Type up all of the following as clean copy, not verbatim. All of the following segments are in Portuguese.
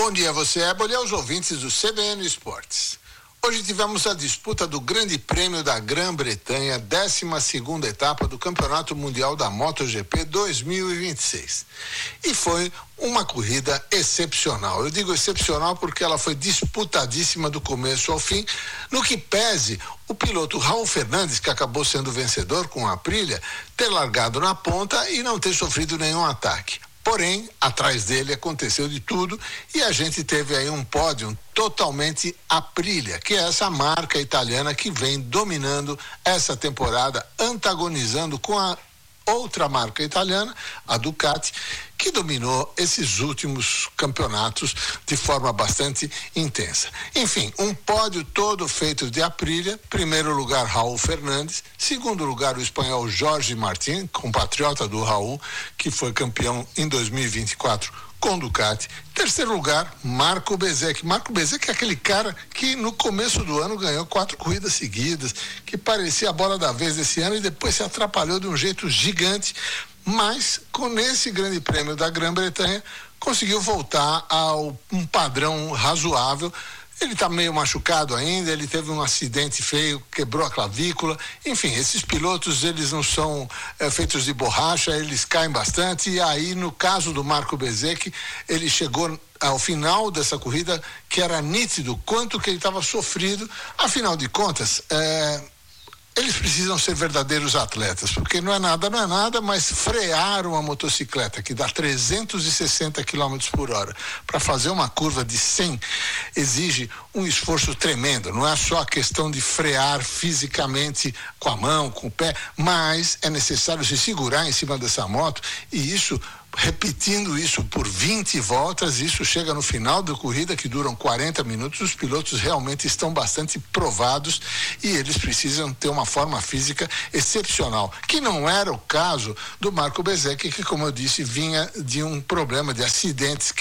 Bom dia a você, Éboli, e aos ouvintes do CBN Esportes. Hoje tivemos a disputa do Grande Prêmio da Grã-Bretanha, 12ª etapa do Campeonato Mundial da MotoGP 2026. E foi uma corrida excepcional. Eu digo excepcional porque ela foi disputadíssima do começo ao fim, no que pese o piloto Raul Fernandes, que acabou sendo vencedor com a Aprilia, ter largado na ponta e não ter sofrido nenhum ataque. Porém, atrás dele aconteceu de tudo e a gente teve aí um pódio totalmente Aprilia, que é essa marca italiana que vem dominando essa temporada, antagonizando com a outra marca italiana, a Ducati, que dominou esses últimos campeonatos de forma bastante intensa. Enfim, um pódio todo feito de Aprilia. Primeiro lugar, Raul Fernandes. Segundo lugar, o espanhol Jorge Martín, compatriota do Raul, que foi campeão em 2024 com Ducati. Terceiro lugar, Marco Bezzecchi. Marco Bezzecchi é aquele cara que no começo do ano ganhou 4 corridas seguidas, que parecia a bola da vez desse ano e depois se atrapalhou de um jeito gigante, mas com esse Grande Prêmio da Grã-Bretanha conseguiu voltar a um padrão razoável. Ele está meio machucado ainda, ele teve um acidente feio, quebrou a clavícula. Enfim, esses pilotos, eles não são feitos de borracha, eles caem bastante. E aí, no caso do Marco Bezzecchi, ele chegou ao final dessa corrida que era nítido quanto que ele estava sofrido. Afinal de contas, eles precisam ser verdadeiros atletas, porque não é nada, mas frear uma motocicleta que dá 360 km por hora para fazer uma curva de 100 exige um esforço tremendo. Não é só a questão de frear fisicamente com a mão, com o pé, mas é necessário se segurar em cima dessa moto e isso, repetindo isso por 20 voltas, isso chega no final da corrida, que duram 40 minutos, os pilotos realmente estão bastante provados e eles precisam ter uma forma física excepcional, que não era o caso do Marco Bezzecchi, que, como eu disse, vinha de um problema de acidente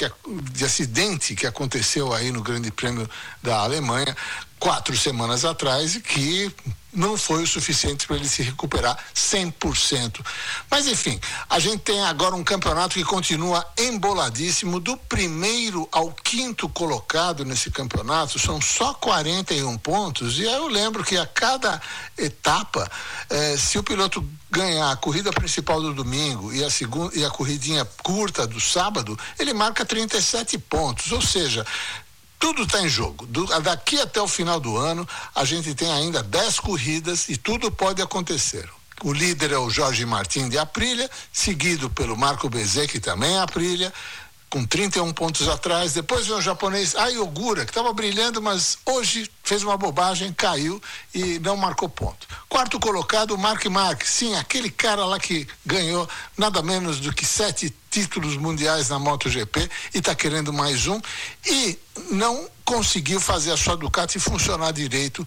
que aconteceu aí no Grande Prêmio da Alemanha 4 semanas atrás e que não foi o suficiente para ele se recuperar 100%. Mas enfim, a gente tem agora um campeonato que continua emboladíssimo. Do primeiro ao quinto colocado nesse campeonato são só 41 pontos, e aí eu lembro que a cada etapa, se o piloto ganhar a corrida principal do domingo e a corridinha curta do sábado, ele marca 37 pontos, ou seja, tudo está em jogo. Daqui até o final do ano, a gente tem ainda 10 corridas e tudo pode acontecer. O líder é o Jorge Martín de Aprilia, seguido pelo Marco Bezzecchi, também Aprilia, com 31 pontos atrás. Depois vem o japonês Ai Ogura, que estava brilhando, mas hoje fez uma bobagem, caiu e não marcou ponto. Quarto colocado, o Marc Marquez. Sim, aquele cara lá que ganhou nada menos do que 7 títulos mundiais na MotoGP e está querendo mais um e não conseguiu fazer a sua Ducati funcionar direito